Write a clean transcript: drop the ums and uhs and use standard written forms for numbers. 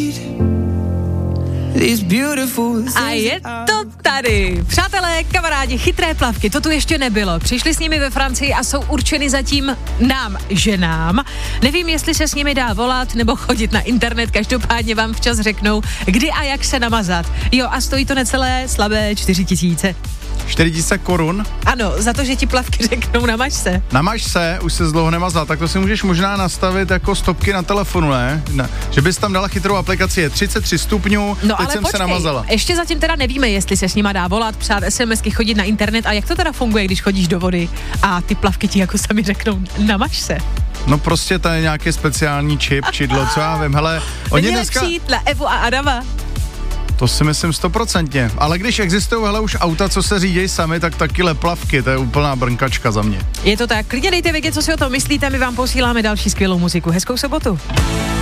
A je to tady. Přátelé, kamarádi, chytré plavky, to tu ještě nebylo. Přišli s nimi ve Francii a jsou určeny zatím nám, ženám. Nevím, jestli se s nimi dá volat nebo chodit na internet, každopádně vám včas řeknou, kdy a jak se namazat. Jo, a stojí to necelé slabé 4 000. 4 000 korun? Ano, za to, že ti plavky řeknou namaž se. Namaž se, už se dlouho nemazal, tak to si můžeš možná nastavit jako stopky na telefonu, ne? Že bys tam dala chytrou aplikaci, je 33 stupňů, no, teď ale jsem počkej, se namazala. Ještě zatím teda nevíme, jestli se s nima dá volat, psát SMSky, chodit na internet a jak to teda funguje, když chodíš do vody a ty plavky ti jako sami řeknou namaž se. No prostě to je nějaký speciální čip, čidlo, co já vím, hele, oni dneska... přijít na Evu a Adama. To si myslím 100%. Ale když existují hele už auta, co se řídí sami, tak taky leplavky, to je úplná brnkačka za mě. Je to tak, klidně dejte vědět, co si o tom myslíte, my vám posíláme další skvělou muziku. Hezkou sobotu.